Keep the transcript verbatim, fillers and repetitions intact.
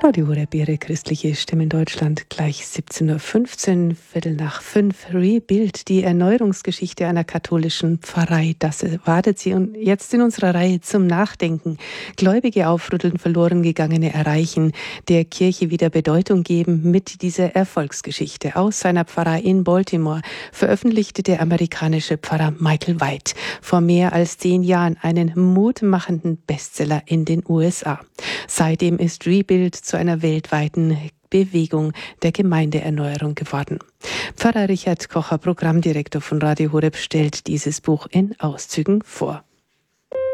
Radio Horeb, Ihre christliche Stimme in Deutschland, gleich siebzehn Uhr fünfzehn, Viertel nach fünf. Rebuild, die Erneuerungsgeschichte einer katholischen Pfarrei. Das erwartet Sie und jetzt in unserer Reihe zum Nachdenken. Gläubige aufrütteln, verloren gegangene erreichen, der Kirche wieder Bedeutung geben mit dieser Erfolgsgeschichte. Aus seiner Pfarrei in Baltimore veröffentlichte der amerikanische Pfarrer Michael White vor mehr als zehn Jahren einen mutmachenden Bestseller in den U S A. Seitdem ist Rebuild zu einer weltweiten Bewegung der Gemeindeerneuerung geworden. Pfarrer Richard Kocher, Programmdirektor von Radio Horeb, stellt dieses Buch in Auszügen vor.